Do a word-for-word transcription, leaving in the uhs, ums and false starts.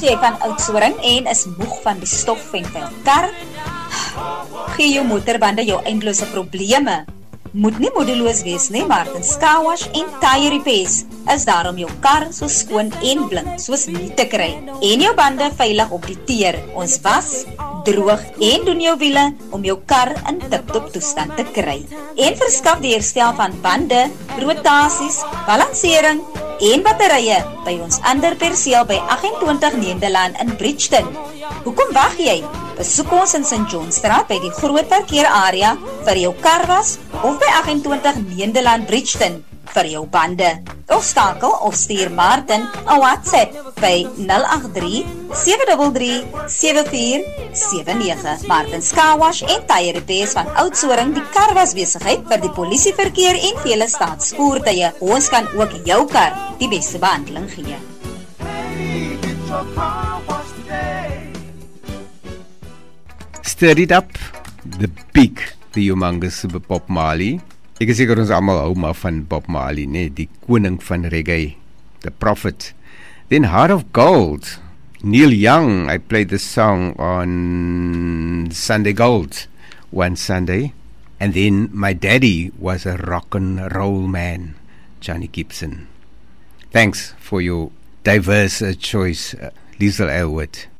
jy van Oudtshoorn en is moeg van die stof en vuil kar? Gee jou motorbande jou eindelose probleme. Moet nie moedeloos wees nie, Martins Car Wash en Tire Repairs is daar om jou kar so skoon en blink soos nie te kry en jou bande veilig op die teer. Ons was, droog en doen jou wiele om jou kar in tip-top toestand te kry. En verskaf die herstel van bande, rotasies, balansering en batterye by ons ander perseel by agt en twintig Nederland in Bridgeton. Hoekom wag jy? Besoek ons in Saint Johnstraat by die groot parkeerarea vir jou karwas of by agt en twintig Nederland Bridgeton vir jou bande. Of skakel of stuur Martin 'n WhatsApp by nul agt drie, sewe drie drie, sewe vier sewe nege. Martins Car Wash en Tire Repairs van Oudtshoorn, die karwasbesigheid vir die polisieverkeer en vele staatsvoertuie. Ons kan ook jou kar die beste behandeling gee. Stir it up, the big, the humongous Bob Marley. Ek is seker ons almal hou maar van Bob Marley, nee, die koning van reggae, the prophet. Then Heart of Gold, Neil Young, I played the song on Sunday Gold one Sunday. And then my daddy was a rock and roll man, Johnny Gibson. Thanks for your diverse uh, choice, uh, Liesl Elwood.